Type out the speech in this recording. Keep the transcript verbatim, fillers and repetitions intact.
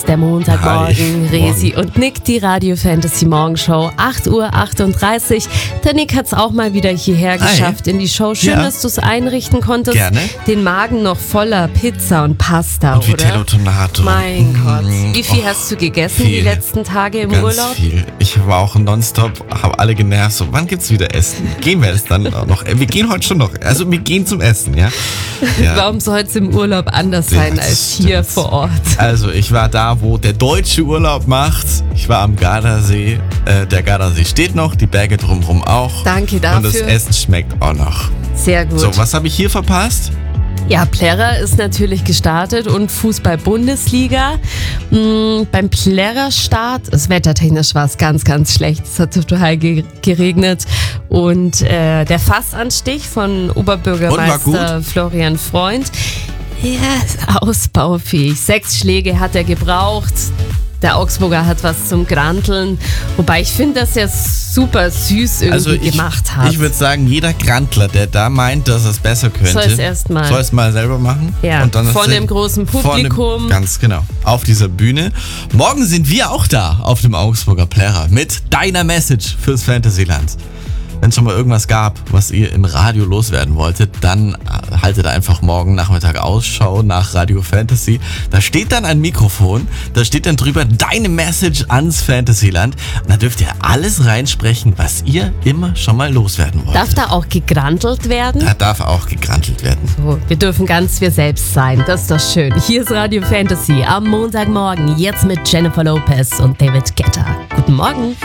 Der Montagmorgen, Hi. Resi und Nick, die Radio Fantasy Morgenshow, acht Uhr achtunddreißig. Der Nick hat es auch mal wieder hierher Hi. geschafft in die Show. Schön, Ja. dass du es einrichten konntest. Gerne. Den Magen noch voller Pizza und Pasta, Und oder? Vitello Tonato. Mein Mm, Gott. Wie viel oh, hast du gegessen viel. die letzten Tage im Ganz Urlaub? viel. Ich war auch nonstop, habe alle genervt. So, wann gibt's wieder Essen? Gehen wir es dann auch noch? Wir gehen heute schon noch. Also wir gehen zum Essen, ja? ja. Warum soll es im Urlaub anders sein das als hier stimmt. vor Ort? Also ich war da, wo der Deutsche Urlaub macht. Ich war am Gardasee. Äh, der Gardasee steht noch, die Berge drumherum auch. Danke Und das dafür. Essen schmeckt auch noch. Sehr gut. So, was habe ich hier verpasst? Ja, Plärrer ist natürlich gestartet und Fußball-Bundesliga. Mm, beim Plärrer-Start, das wettertechnisch war es ganz, ganz schlecht. Es hat total ge- geregnet. Und äh, der Fassanstich von Und, war Oberbürgermeister Florian Freund, ja, ist ausbaufähig. Sechs Schläge hat er gebraucht. Der Augsburger hat was zum Granteln. Wobei ich finde, dass er es super süß irgendwie Also ich, gemacht hat. ich würde sagen, jeder Grantler, der da meint, dass er es besser könnte, Soll es erst mal. soll es mal selber machen. Ja, und dann vor ist einem er- großen vor einem- Publikum. Ganz genau. Auf dieser Bühne. Morgen sind wir auch da auf dem Augsburger Plärrer mit deiner Message fürs Fantasyland. Wenn es schon mal irgendwas gab, was ihr im Radio loswerden wolltet, dann haltet einfach morgen Nachmittag Ausschau nach Radio Fantasy. Da steht dann ein Mikrofon, da steht dann drüber deine Message ans Fantasyland. Und da dürft ihr alles reinsprechen, was ihr immer schon mal loswerden wollt. Darf da auch gegrantelt werden? Da darf auch gegrantelt werden. So, wir dürfen ganz wir selbst sein. Das ist doch schön. Hier ist Radio Fantasy am Montagmorgen. Jetzt mit Jennifer Lopez und David Guetta. Guten Morgen.